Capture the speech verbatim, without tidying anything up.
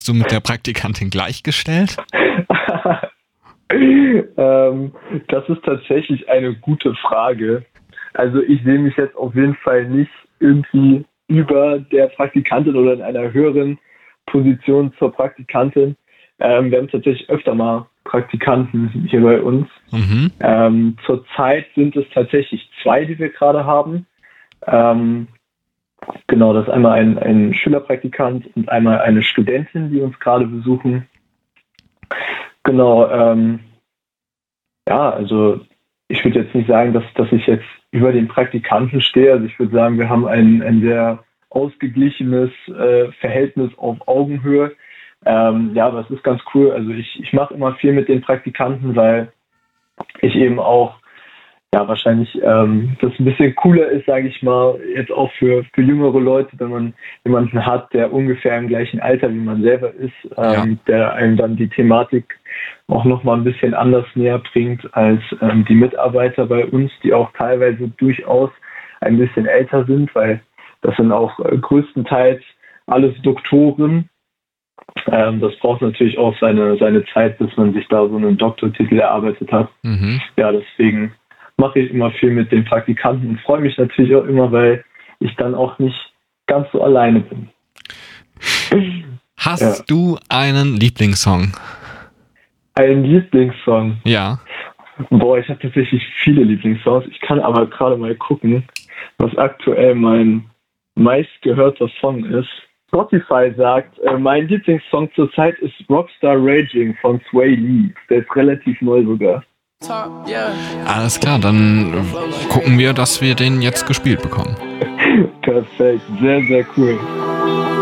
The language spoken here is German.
du mit der Praktikantin gleichgestellt? ähm, das ist tatsächlich eine gute Frage. Also ich sehe mich jetzt auf jeden Fall nicht irgendwie über der Praktikantin oder in einer höheren Position zur Praktikantin. Ähm, wir haben tatsächlich öfter mal Praktikanten hier bei uns. Mhm. Ähm, zurzeit sind es tatsächlich zwei, die wir gerade haben. Ähm, genau, das ist einmal ein, ein Schülerpraktikant und einmal eine Studentin, die uns gerade besuchen. Genau, ähm, ja, also ich würde jetzt nicht sagen, dass, dass ich jetzt über den Praktikanten stehe. Also ich würde sagen, wir haben ein, ein sehr ausgeglichenes äh, Verhältnis auf Augenhöhe. Ähm, ja, aber es ist ganz cool. Also ich, ich mache immer viel mit den Praktikanten, weil ich eben auch, ja, wahrscheinlich ähm, das ein bisschen cooler ist, sage ich mal, jetzt auch für, für jüngere Leute, wenn man jemanden hat, der ungefähr im gleichen Alter wie man selber ist, ähm, ja. der einem dann die Thematik auch nochmal ein bisschen anders näher bringt als ähm, die Mitarbeiter bei uns, die auch teilweise durchaus ein bisschen älter sind, weil das sind auch äh, größtenteils alles Doktoren. Ähm, das braucht natürlich auch seine, seine Zeit, bis man sich da so einen Doktortitel erarbeitet hat. Mhm. Ja, deswegen mache ich immer viel mit den Praktikanten und freue mich natürlich auch immer, weil ich dann auch nicht ganz so alleine bin. Hast ja. du einen Lieblingssong? Einen Lieblingssong? Ja. Boah, ich habe tatsächlich viele Lieblingssongs. Ich kann aber gerade mal gucken, was aktuell mein meistgehörter Song ist. Spotify sagt, äh, mein Lieblingssong zurzeit ist Rockstar Raging von Sway Lee. Der ist relativ neu sogar. Alles klar, dann gucken wir, dass wir den jetzt gespielt bekommen. Perfekt, sehr, sehr cool.